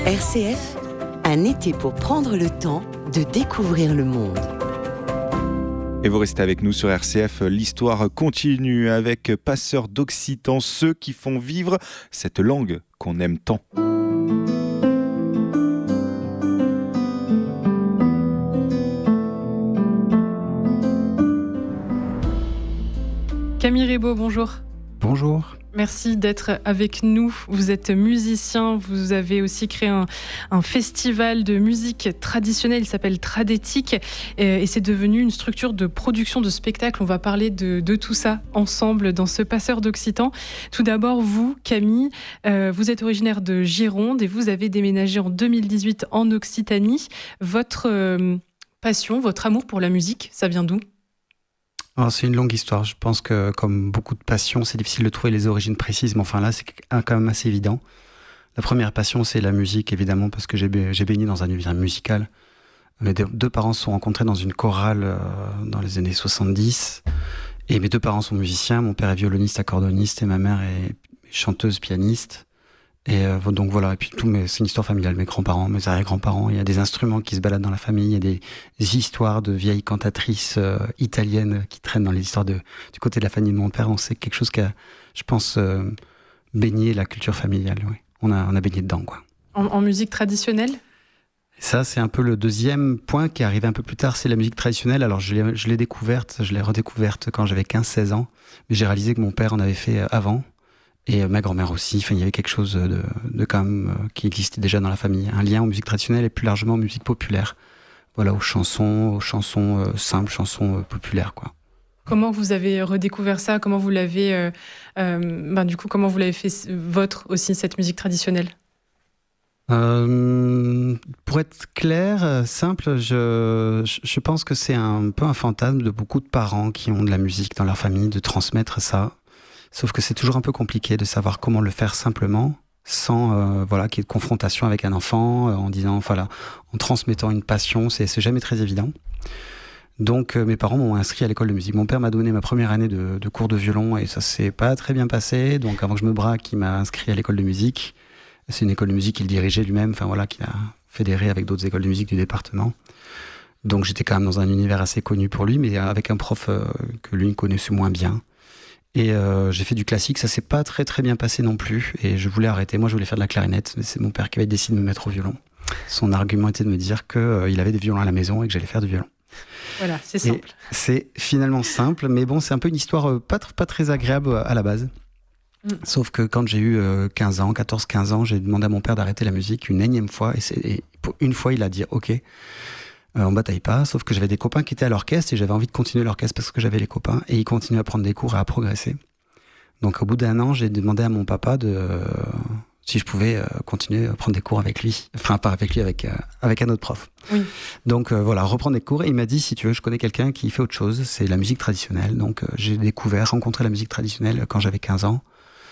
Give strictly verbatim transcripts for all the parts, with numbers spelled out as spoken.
R C F, un été pour prendre le temps de découvrir le monde. Et vous restez avec nous sur R C F, l'histoire continue avec Passeurs d'Occitan, ceux qui font vivre cette langue qu'on aime tant. Camille Rebaud, bonjour. Bonjour. Merci d'être avec nous. Vous êtes musicien, vous avez aussi créé un, un festival de musique traditionnelle, il s'appelle Tradétique, et, et c'est devenu une structure de production de spectacles. On va parler de, de tout ça ensemble dans ce Passeur d'Occitan. Tout d'abord, vous, Camille, euh, vous êtes originaire de Gironde et vous avez déménagé en deux mille dix-huit en Occitanie. Votre euh, passion, votre amour pour la musique, ça vient d'où ? Alors, c'est une longue histoire. Je pense que, comme beaucoup de passions, c'est difficile de trouver les origines précises, mais enfin là, c'est quand même assez évident. La première passion, c'est la musique, évidemment, parce que j'ai, j'ai baigné dans un univers musical. Mes deux parents se sont rencontrés dans une chorale euh, dans les années soixante-dix, et mes deux parents sont musiciens. Mon père est violoniste, accordoniste, et ma mère est chanteuse, pianiste. Et euh, donc voilà, et puis tout, mais c'est une histoire familiale, mes grands-parents, mes arrière-grands-parents, il y a des instruments qui se baladent dans la famille, il y a des, des histoires de vieilles cantatrices euh, italiennes qui traînent dans les histoires de, du côté de la famille de mon père, donc c'est quelque chose qui a, je pense, euh, baigné la culture familiale, oui. On a, on a baigné dedans, quoi. En, en musique traditionnelle ? Ça, c'est un peu le deuxième point qui est arrivé un peu plus tard, c'est la musique traditionnelle. Alors je l'ai, je l'ai découverte, je l'ai redécouverte quand j'avais quinze seize ans, mais j'ai réalisé que mon père en avait fait avant. Et ma grand-mère aussi, enfin, il y avait quelque chose de, de quand même euh, qui existait déjà dans la famille. Un lien aux musiques traditionnelles et plus largement aux musiques populaires. Voilà, aux chansons, aux chansons euh, simples, chansons euh, populaires, quoi. Comment vous avez redécouvert ça ? Comment vous l'avez, euh, euh, ben, du coup, comment vous l'avez fait votre aussi, cette musique traditionnelle ? Euh, pour être clair, simple, je, je pense que c'est un peu un fantasme de beaucoup de parents qui ont de la musique dans leur famille, de transmettre ça. Sauf que c'est toujours un peu compliqué de savoir comment le faire simplement, sans euh, voilà, qu'il y ait de confrontation avec un enfant, euh, en disant, voilà, en transmettant une passion, c'est, c'est jamais très évident. Donc euh, mes parents m'ont inscrit à l'école de musique. Mon père m'a donné ma première année de, de cours de violon et ça s'est pas très bien passé. Donc avant que je me braque, il m'a inscrit à l'école de musique. C'est une école de musique qu'il dirigeait lui-même, enfin voilà, qu'il a fédéré avec d'autres écoles de musique du département. Donc j'étais quand même dans un univers assez connu pour lui, mais avec un prof euh, que lui connaissait moins bien. Et euh, j'ai fait du classique, ça s'est pas très très bien passé non plus, et je voulais arrêter. Moi, je voulais faire de la clarinette, mais c'est mon père qui avait décidé de me mettre au violon. Son argument était de me dire qu'il euh, avait des violons à la maison et que j'allais faire du violon. Voilà, c'est simple. Et c'est finalement simple, mais bon, c'est un peu une histoire euh, pas, pas très agréable à la base. Mm. Sauf que quand j'ai eu euh, quinze ans, quatorze quinze ans, j'ai demandé à mon père d'arrêter la musique une énième fois, et, c'est, et pour une fois, il a dit « Ok ». Euh, on bataille pas, sauf que j'avais des copains qui étaient à l'orchestre et j'avais envie de continuer l'orchestre parce que j'avais les copains et ils continuaient à prendre des cours et à progresser. Donc au bout d'un an, j'ai demandé à mon papa de euh, si je pouvais euh, continuer à prendre des cours avec lui, enfin pas avec lui, avec euh, avec un autre prof. Oui. Donc euh, voilà, reprendre des cours et il m'a dit si tu veux, je connais quelqu'un qui fait autre chose, c'est la musique traditionnelle. Donc euh, j'ai découvert, rencontré la musique traditionnelle quand j'avais quinze ans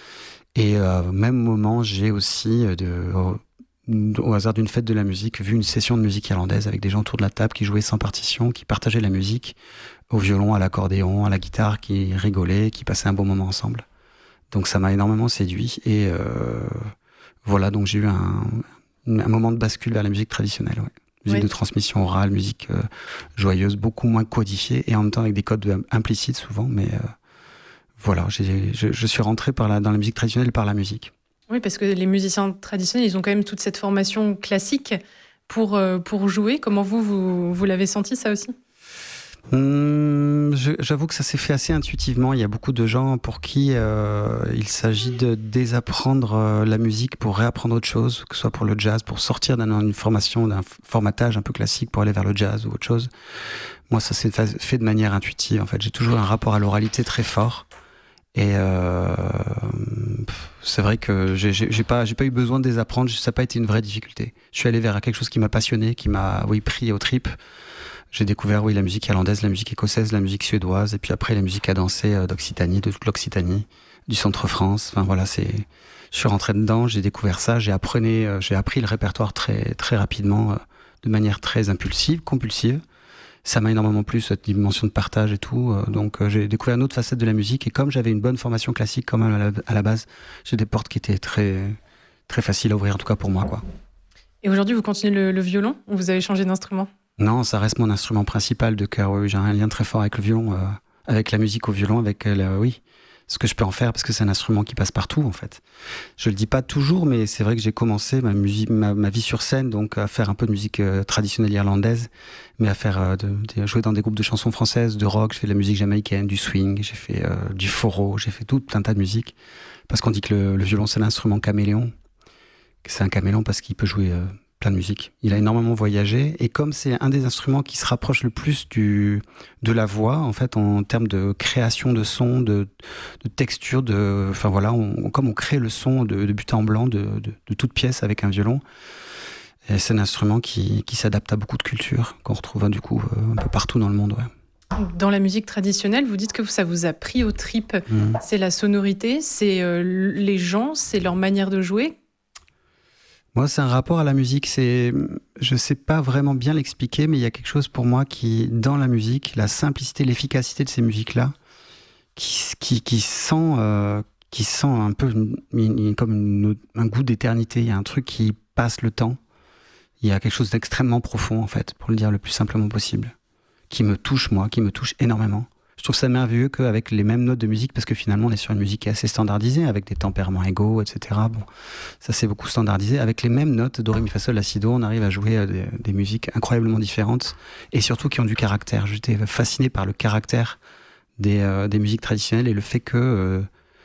et euh, au même moment, j'ai aussi euh, de euh, au hasard d'une fête de la musique, vu une session de musique irlandaise avec des gens autour de la table qui jouaient sans partition, qui partageaient la musique au violon, à l'accordéon, à la guitare, qui rigolaient, qui passaient un bon moment ensemble. Donc ça m'a énormément séduit et euh, voilà, donc j'ai eu un, un moment de bascule vers la musique traditionnelle. Ouais. Musique oui. de transmission orale, musique euh, joyeuse, beaucoup moins codifiée et en même temps avec des codes implicites souvent, mais euh, voilà, j'ai, je, je suis rentré par la, dans la musique traditionnelle par la musique. Oui, parce que les musiciens traditionnels, ils ont quand même toute cette formation classique pour, euh, pour jouer. Comment vous, vous, vous l'avez senti, ça aussi ? Hum, je, j'avoue que ça s'est fait assez intuitivement. Il y a beaucoup de gens pour qui euh, il s'agit de désapprendre euh, la musique pour réapprendre autre chose, que ce soit pour le jazz, pour sortir d'une formation, d'un formatage un peu classique pour aller vers le jazz ou autre chose. Moi, ça s'est fait de manière intuitive. En fait, j'ai toujours un rapport à l'oralité très fort. Et euh, c'est vrai que j'ai, j'ai, j'ai pas, j'ai pas eu besoin de les apprendre, ça n'a pas été une vraie difficulté. Je suis allé vers quelque chose qui m'a passionné, qui m'a oui, pris aux tripes. J'ai découvert oui, la musique irlandaise, la musique écossaise, la musique suédoise, et puis après la musique à danser d'Occitanie, de toute l'Occitanie, du centre-France. Enfin voilà, c'est. Je suis rentré dedans, j'ai découvert ça, j'ai appris, j'ai appris le répertoire très, très rapidement, de manière très impulsive, compulsive. Ça m'a énormément plu, cette dimension de partage et tout. Donc j'ai découvert une autre facette de la musique. Et comme j'avais une bonne formation classique quand même à la, à la base, j'ai des portes qui étaient très, très faciles à ouvrir, en tout cas pour moi, quoi. Et aujourd'hui, vous continuez le, le violon ou vous avez changé d'instrument? Non, ça reste mon instrument principal de cœur. Oui, j'ai un lien très fort avec le violon, euh, avec la musique au violon, avec euh, oui, ce que je peux en faire parce que c'est un instrument qui passe partout en fait. Je le dis pas toujours, mais c'est vrai que j'ai commencé ma musique, ma, ma vie sur scène, donc à faire un peu de musique euh, traditionnelle irlandaise, mais à faire euh, de, de jouer dans des groupes de chansons françaises, de rock. J'ai fait de la musique jamaïcaine, du swing, j'ai fait euh, du foro, j'ai fait tout un tas de musique parce qu'on dit que le, le violon c'est l'instrument caméléon. C'est un caméléon parce qu'il peut jouer euh, plein de musique. Il a énormément voyagé et comme c'est un des instruments qui se rapproche le plus du, de la voix, en fait, en termes de création de son, de, de texture, de, enfin voilà, on, comme on crée le son de, de but en blanc, de, de, de toute pièce avec un violon. Et c'est un instrument qui, qui s'adapte à beaucoup de cultures, qu'on retrouve du coup un peu partout dans le monde. Ouais. Dans la musique traditionnelle, vous dites que ça vous a pris aux tripes. Mmh. C'est la sonorité, c'est euh, les gens, c'est leur manière de jouer. Moi, c'est un rapport à la musique. C'est, je sais pas vraiment bien l'expliquer, mais il y a quelque chose pour moi qui, dans la musique, la simplicité, l'efficacité de ces musiques-là, qui, qui, qui sent, euh, qui sent un peu une, une, comme une, un goût d'éternité. Il y a un truc qui passe le temps. Il y a quelque chose d'extrêmement profond, en fait, pour le dire le plus simplement possible, qui me touche moi, qui me touche énormément. Je trouve ça merveilleux qu'avec les mêmes notes de musique, parce que finalement on est sur une musique assez standardisée, avec des tempéraments égaux, et cetera. Bon, ça c'est beaucoup standardisé. Avec les mêmes notes, do, ré, mi, fa, sol, la, si, do, on arrive à jouer des, des musiques incroyablement différentes, et surtout qui ont du caractère. J'étais fasciné par le caractère des, euh, des musiques traditionnelles, et le fait que euh,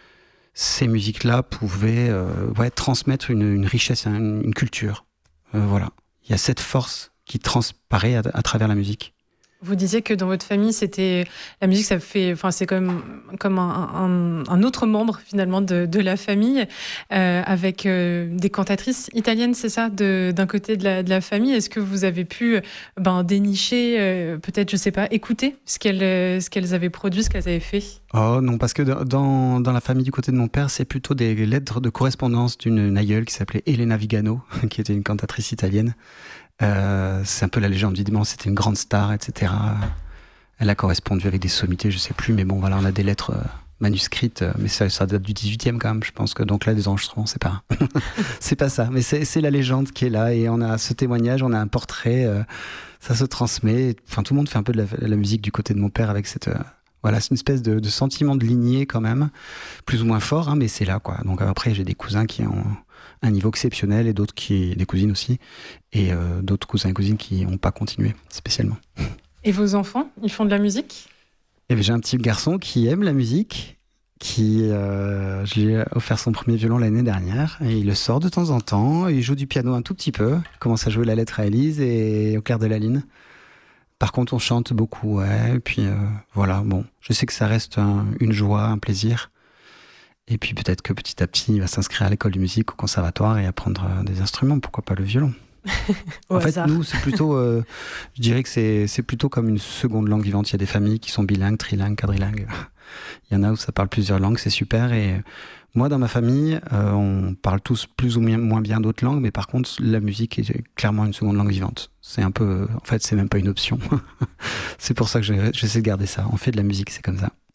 ces musiques-là pouvaient euh, ouais, transmettre une, une richesse, une, une culture. Euh, voilà. Il y a cette force qui transparaît à, à travers la musique. Vous disiez que dans votre famille, c'était la musique, ça fait, enfin, c'est comme comme un, un, un autre membre finalement de, de la famille, euh, avec euh, des cantatrices italiennes, c'est ça, de, d'un côté de la, de la famille. Est-ce que vous avez pu ben, dénicher, euh, peut-être, je sais pas, écouter ce qu'elles, ce qu'elles avaient produit, ce qu'elles avaient fait? Oh non, parce que dans, dans la famille du côté de mon père, c'est plutôt des lettres de correspondance d'une aïeule qui s'appelait Elena Vigano, qui était une cantatrice italienne. Euh, c'est un peu la légende, évidemment, c'était une grande star, et cetera. Elle a correspondu avec des sommités, je sais plus, mais bon, voilà, on a des lettres euh, manuscrites, euh, mais ça, ça date du dix-huitième quand même, je pense que donc là, des enregistrements, c'est pas, c'est pas ça, mais c'est, c'est la légende qui est là, et on a ce témoignage, on a un portrait, euh, ça se transmet, enfin, tout le monde fait un peu de la, la musique du côté de mon père avec cette, euh, voilà, c'est une espèce de, de sentiment de lignée quand même, plus ou moins fort, hein, mais c'est là, quoi. Donc après, j'ai des cousins qui ont un niveau exceptionnel et d'autres qui, des cousines aussi, et euh, d'autres cousins et cousines qui n'ont pas continué spécialement. Et vos enfants, ils font de la musique? Eh bien, j'ai un petit garçon qui aime la musique, qui, euh, je lui ai offert son premier violon l'année dernière, et il le sort de temps en temps, il joue du piano un tout petit peu, il commence à jouer la lettre à Élise et au clair de la lune. Par contre, on chante beaucoup, ouais, et puis euh, voilà, bon, je sais que ça reste un, une joie, un plaisir. Et puis peut-être que petit à petit, il va s'inscrire à l'école de musique, au conservatoire et apprendre des instruments. Pourquoi pas le violon? En fait, hasard. Nous, c'est plutôt, euh, je dirais que c'est, c'est plutôt comme une seconde langue vivante. Il y a des familles qui sont bilingues, trilingues, quadrilingues. Il y en a où ça parle plusieurs langues, c'est super. Et moi, dans ma famille, euh, on parle tous plus ou moins bien d'autres langues, mais par contre, la musique est clairement une seconde langue vivante. C'est un peu, en fait, c'est même pas une option. C'est pour ça que j'essaie de garder ça. On fait de la musique, c'est comme ça.